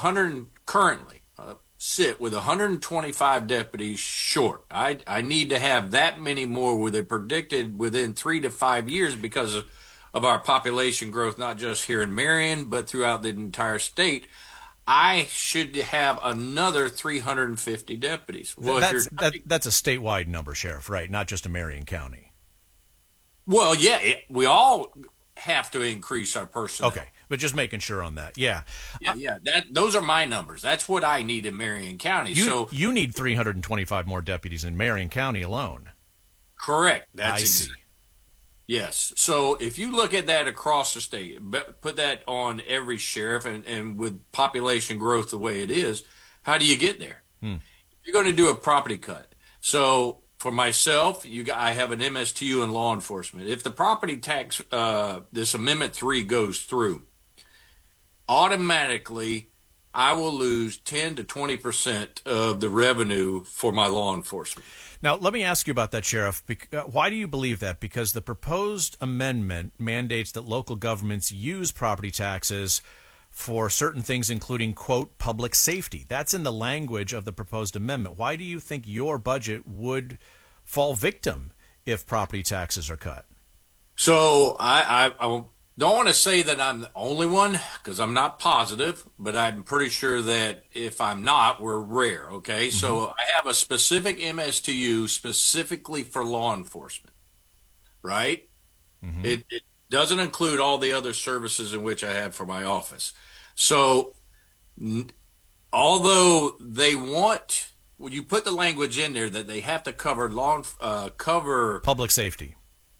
125 deputies short. I need to have that many more where they're predicted within 3 to 5 years because of our population growth, not just here in Marion, but throughout the entire state. I should have another 350 deputies. Well, that's a statewide number, Sheriff, right? Not just a Marion County. Well, yeah, we all have to increase our personnel. Okay, but just making sure on that. Yeah. Yeah. Those are my numbers. That's what I need in Marion County. You need 325 more deputies in Marion County alone. Correct. I see. Yes. So if you look at that across the state, put that on every sheriff, and with population growth the way it is, how do you get there? You're going to do a property cut. So for myself, I have an MSTU in law enforcement. If the property tax, this Amendment 3 goes through, automatically I will lose 10 to 20% of the revenue for my law enforcement. Now, let me ask you about that, Sheriff. Why do you believe that? Because the proposed amendment mandates that local governments use property taxes for certain things, including, quote, public safety. That's in the language of the proposed amendment. Why do you think your budget would fall victim if property taxes are cut? So I don't want to say that I'm the only one, because I'm not positive, but I'm pretty sure that if I'm not, we're rare, okay? Mm-hmm. So I have a specific MSTU specifically for law enforcement, right? Mm-hmm. It doesn't include all the other services in which I have for my office. So although they want, when you put the language in there that they have to cover public safety.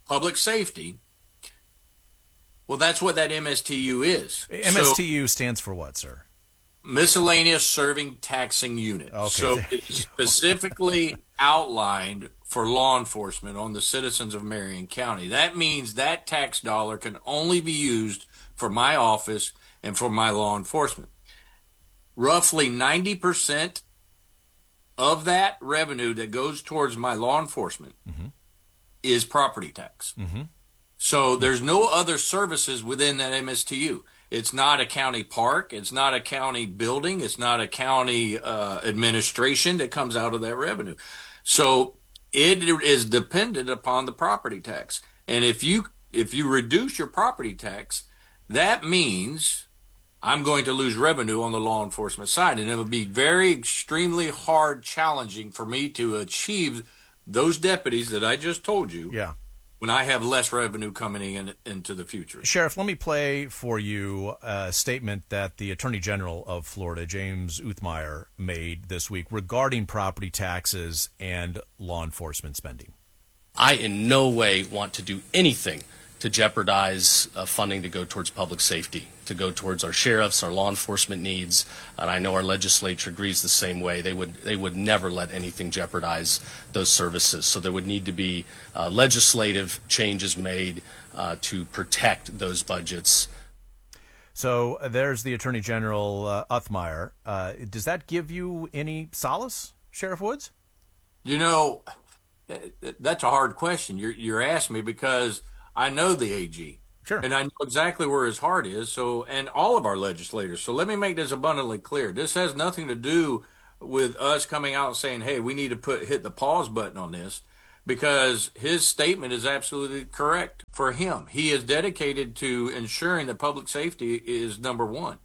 Well, that's what that MSTU is. MSTU stands for what, sir? Miscellaneous Serving Taxing Unit. Okay. So it's specifically outlined for law enforcement on the citizens of Marion County. That means that tax dollar can only be used for my office and for my law enforcement. Roughly 90% of that revenue that goes towards my law enforcement is property tax. Mm-hmm. So there's no other services within that MSTU. It's not a county park. It's not a county building. It's not a county administration that comes out of that revenue. So It is dependent upon the property tax. And if you reduce your property tax, that means I'm going to lose revenue on the law enforcement side. And it would be very extremely hard, challenging for me to achieve those deputies that I just told you. Yeah. When I have less revenue coming into the future. Sheriff, let me play for you a statement that the Attorney General of Florida, James Uthmeier, made this week regarding property taxes and law enforcement spending. I in no way want to do anything to jeopardize funding to go towards public safety, to go towards our sheriffs, our law enforcement needs, and I know our legislature agrees the same way. They would never let anything jeopardize those services. So there would need to be legislative changes made to protect those budgets. So there's the Attorney General Uthmeier. Does that give you any solace, Sheriff Woods? You know, that's a hard question. You're asking me because I know the AG. Sure. And I know exactly where his heart is. So, and all of our legislators. So let me make this abundantly clear. This has nothing to do with us coming out and saying, hey, we need to hit the pause button on this, because his statement is absolutely correct for him. He is dedicated to ensuring that public safety is number one.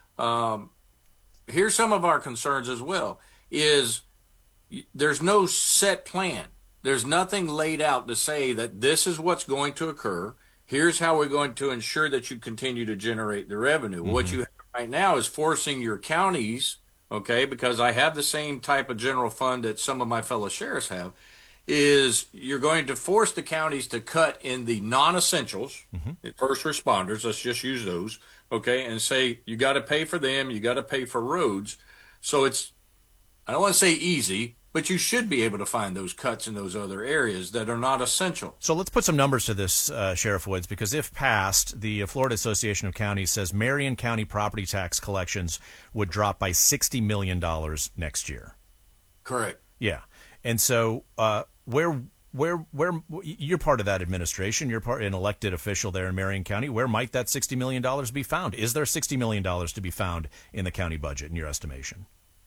Here's some of our concerns as well, is there's no set plan. There's nothing laid out to say that this is what's going to occur. Here's how we're going to ensure that you continue to generate the revenue. Mm-hmm. What you have right now is forcing your counties, okay, because I have the same type of general fund that some of my fellow sheriffs have, is you're going to force the counties to cut in the non-essentials, first responders, let's just use those, okay, and say you got to pay for them, you got to pay for roads. So it's, I don't want to say easy, but you should be able to find those cuts in those other areas that are not essential. So let's put some numbers to this, Sheriff Woods, because if passed, the Florida Association of Counties says Marion County property tax collections would drop by $60 million next year. Correct. Yeah. And so where you're part of that administration, you're an elected official there in Marion County, where might that $60 million be found? Is there $60 million to be found in the county budget in your estimation?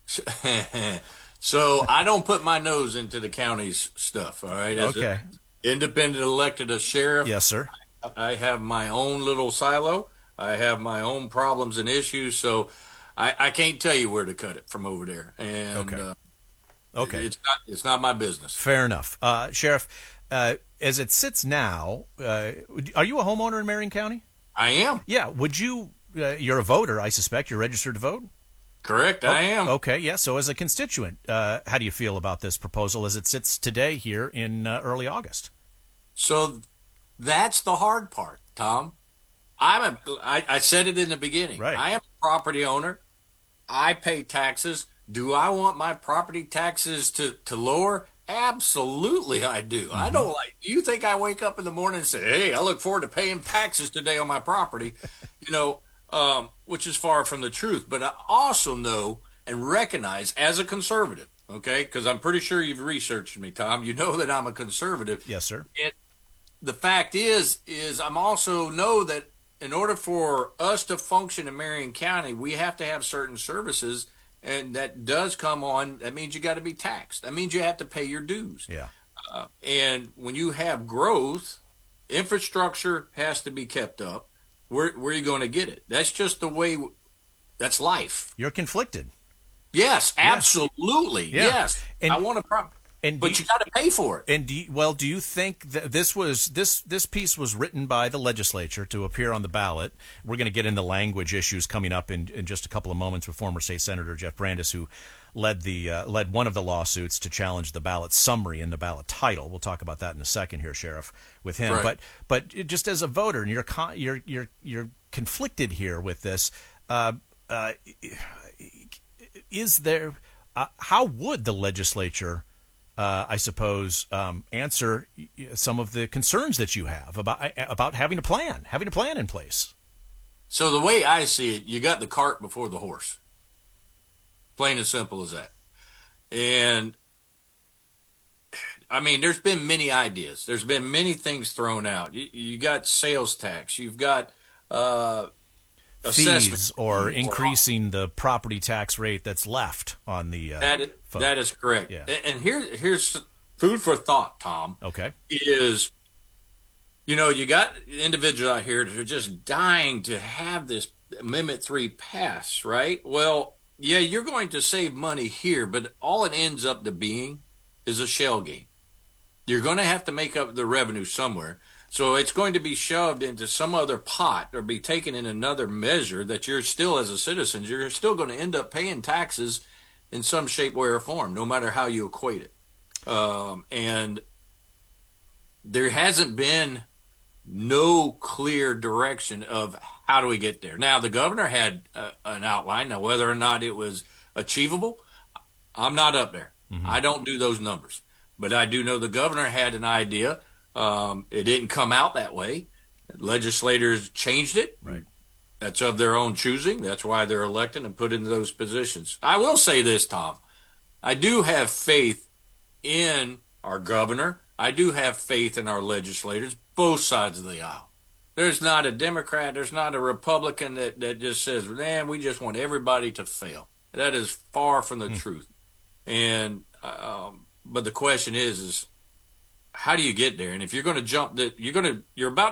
So I don't put my nose into the county's stuff, all right? As okay. an independent elected sheriff. Yes, sir. I have my own little silo. I have my own problems and issues, so I can't tell you where to cut it from over there. And okay. Okay. It's not my business. Fair enough. Sheriff, as it sits now, are you a homeowner in Marion County? I am. Yeah. Would you, you're a voter, I suspect. You're registered to vote? Correct, I am. Okay, yeah. So as a constituent, how do you feel about this proposal as it sits today here in early August? So that's the hard part, Tom. I said it in the beginning. Right. I am a property owner. I pay taxes. Do I want my property taxes to lower? Absolutely I do. I don't do you think I wake up in the morning and say, hey, I look forward to paying taxes today on my property? Which is far from the truth. But I also know and recognize as a conservative, okay, because I'm pretty sure you've researched me, Tom. You know that I'm a conservative. Yes, sir. The fact is I'm also know that in order for us to function in Marion County, we have to have certain services, and that does come on. That means you got to be taxed. That means you have to pay your dues. Yeah. And when you have growth, infrastructure has to be kept up. Where are you going to get it? That's just the way. That's life. You're conflicted. Yes, absolutely. Yeah. Yes, and I want to. But you got to pay for it. And do you think that this piece was written by the legislature to appear on the ballot? We're going to get into language issues coming up in just a couple of moments with former State Senator Jeff Brandes, who led one of the lawsuits to challenge the ballot summary and the ballot title. We'll talk about that in a second here, Sheriff, with him. Right. But just as a voter, and you're conflicted here with this. Is there? How would the legislature? I suppose, answer some of the concerns that you have about having a plan in place. So the way I see it, you got the cart before the horse. Plain and simple as that. And I mean, there's been many ideas. There's been many things thrown out. You got sales tax. You've got fees or increasing the property tax rate that's left on the that is correct. Yeah. And here's food for thought, Tom. Okay. Is, you got individuals out here that are just dying to have this Amendment 3 pass, right? Well, yeah, you're going to save money here, but all it ends up to being is a shell game. You're going to have to make up the revenue somewhere. So it's going to be shoved into some other pot or be taken in another measure that you're still, as a citizen, you're still going to end up paying taxes in some shape, way, or form, no matter how you equate it. And there hasn't been no clear direction of how do we get there. Now, the governor had an outline. Now, whether or not it was achievable, I'm not up there. Mm-hmm. I don't do those numbers. But I do know the governor had an idea. It didn't come out that way. Legislators changed it. Right. That's of their own choosing. That's why they're elected and put into those positions. I will say this, Tom. I do have faith in our governor. I do have faith in our legislators, both sides of the aisle. There's not a Democrat, there's not a Republican that just says, man, we just want everybody to fail. That is far from the truth. And but the question is how do you get there? And if you're going to jump, you're about